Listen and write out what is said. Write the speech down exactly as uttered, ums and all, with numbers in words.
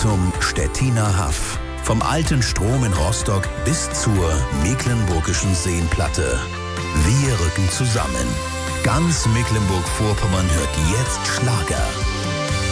zum Stettiner Haff. Vom alten Strom in Rostock bis zur mecklenburgischen Seenplatte. Wir rücken zusammen. Ganz Mecklenburg-Vorpommern hört jetzt Schlager.